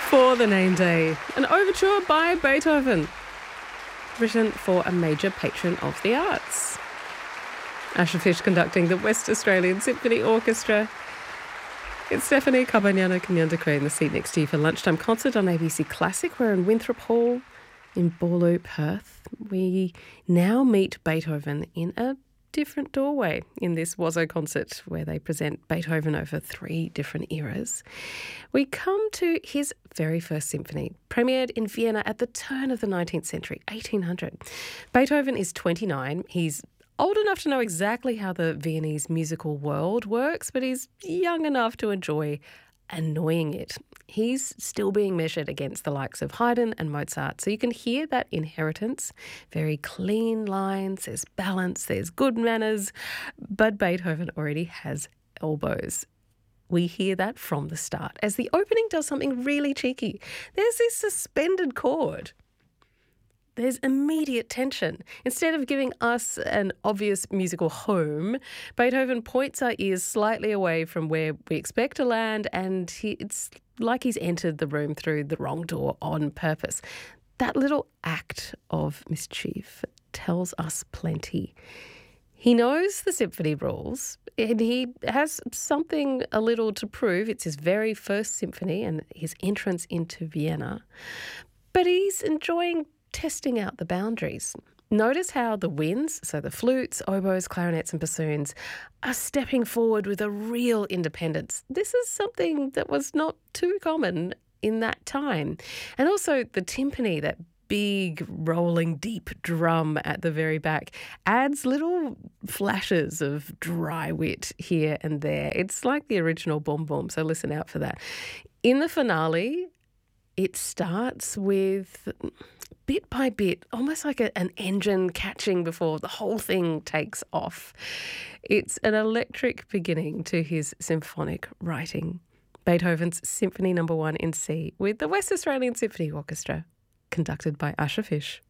For the name day, an overture by Beethoven, written for a major patron of the arts. Asher Fish conducting the West Australian Symphony Orchestra. It's Stephanie Kabanyana Kanyandakwe in the seat next to you for Lunchtime Concert on ABC Classic. We're in Winthrop Hall in Borloo, Perth. We now meet Beethoven in a different doorway in this Wazzo concert where they present Beethoven over 3 different eras. We come to his very first symphony, premiered in Vienna at the turn of the 19th century, 1800. Beethoven is 29. He's old enough to know exactly how the Viennese musical world works, but he's young enough to enjoy annoying it. He's still being measured against the likes of Haydn and Mozart. So you can hear that inheritance. Very clean lines, there's balance, there's good manners. But Beethoven already has elbows. We hear that from the start as the opening does something really cheeky. There's this suspended chord. There's immediate tension. Instead of giving us an obvious musical home, Beethoven points our ears slightly away from where we expect to land, and it's like he's entered the room through the wrong door on purpose. That little act of mischief tells us plenty. He knows the symphony rules, and he has something a little to prove. It's his very first symphony and his entrance into Vienna. But he's enjoying testing out the boundaries. Notice how the winds, so the flutes, oboes, clarinets and bassoons, are stepping forward with a real independence. This is something that was not too common in that time. And also the timpani, that big, rolling, deep drum at the very back, adds little flashes of dry wit here and there. It's like the original Boom Boom, so listen out for that. In the finale, it starts with bit by bit, almost like an engine catching before the whole thing takes off. It's an electric beginning to his symphonic writing. Beethoven's Symphony No. 1 in C with the West Australian Symphony Orchestra, conducted by Asher Fish.